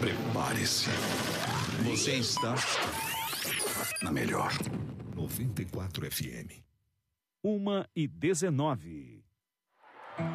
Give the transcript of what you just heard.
Prepare-se. Você está na melhor. 94 FM. 1h19.